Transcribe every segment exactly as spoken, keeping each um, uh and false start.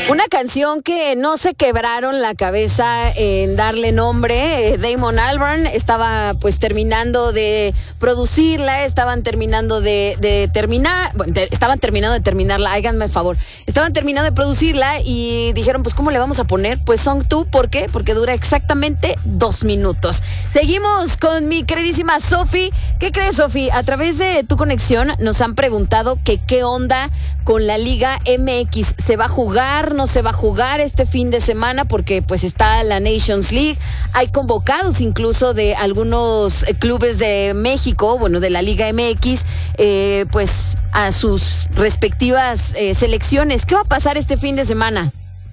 Una canción que no se quebraron la cabeza en darle nombre. Damon Albarn estaba pues terminando de producirla, estaban terminando de, de terminar, bueno, de, estaban terminando de terminarla, háganme el favor, estaban terminando de producirla y dijeron, pues ¿cómo le vamos a poner? Pues Song dos, ¿por qué? Porque dura exactamente dos minutos. Seguimos con mi queridísima Sofi. ¿Qué crees, Sofi? A través de tu conexión nos han preguntado que qué onda con la Liga M X. ¿Se va a jugar? ¿No se va a jugar este fin de semana? Porque pues está la Nations League. Hay convocados incluso de algunos clubes de México, bueno, de la Liga M X, eh, pues a sus respectivas eh, selecciones. ¿Qué va a pasar este fin de semana?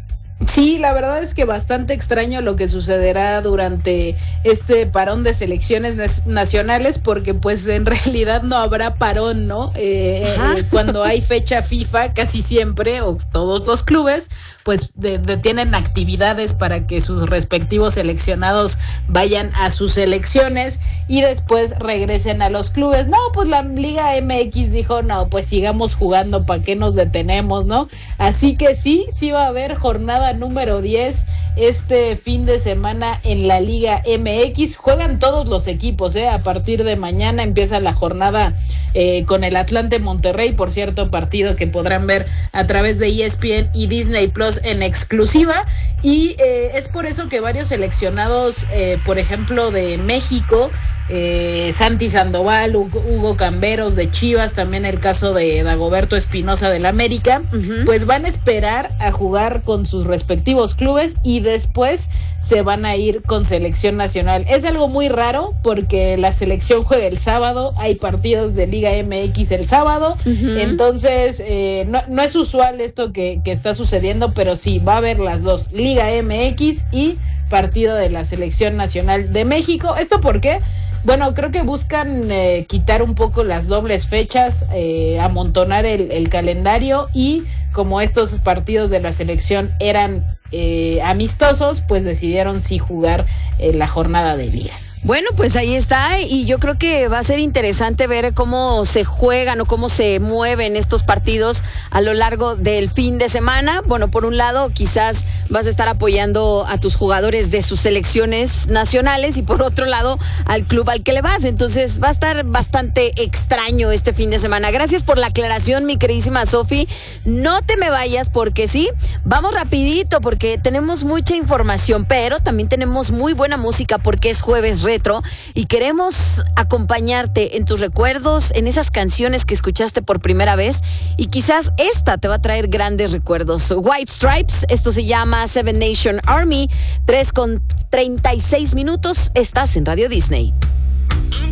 Sí, la verdad es que bastante extraño lo que sucederá durante este parón de selecciones nacionales, porque pues en realidad no habrá parón, ¿no? Eh, eh, cuando hay fecha FIFA, casi siempre, o todos los clubes, pues de, detienen actividades para que sus respectivos seleccionados vayan a sus selecciones y después regresen a los clubes. No, pues la Liga M X dijo, no, pues sigamos jugando, ¿para qué nos detenemos, no? Así que sí, sí va a haber jornada número diez este fin de semana en la Liga M X. Juegan todos los equipos, ¿eh? A partir de mañana empieza la jornada eh, con el Atlante Monterrey, por cierto, partido que podrán ver a través de E S P N y Disney Plus en exclusiva, y eh, es por eso que varios seleccionados, eh, por ejemplo, de México, Eh, Santi Sandoval, Hugo, Hugo Camberos de Chivas, también el caso de Dagoberto Espinosa del América, uh-huh. pues van a esperar a jugar con sus respectivos clubes y después se van a ir con selección nacional. Es algo muy raro porque la selección juega el sábado, hay partidos de Liga M X el sábado, uh-huh. entonces eh, no, no es usual esto que, que está sucediendo, pero sí, va a haber las dos, Liga M X y partido de la selección nacional de México. ¿Esto por qué? Bueno, creo que buscan eh, quitar un poco las dobles fechas, eh, amontonar el, el calendario, y como estos partidos de la selección eran eh, amistosos, pues decidieron sí jugar eh, la jornada de liga. Bueno, pues ahí está, y yo creo que va a ser interesante ver cómo se juegan o cómo se mueven estos partidos a lo largo del fin de semana. Bueno, por un lado, quizás vas a estar apoyando a tus jugadores de sus selecciones nacionales y por otro lado, al club al que le vas. Entonces va a estar bastante extraño este fin de semana. Gracias por la aclaración, mi queridísima Sofi. No te me vayas porque sí, vamos rapidito porque tenemos mucha información, pero también tenemos muy buena música porque es jueves retro. Y queremos acompañarte en tus recuerdos, en esas canciones que escuchaste por primera vez, y quizás esta te va a traer grandes recuerdos. White Stripes, esto se llama Seven Nation Army, tres con treinta y seis minutos, estás en Radio Disney.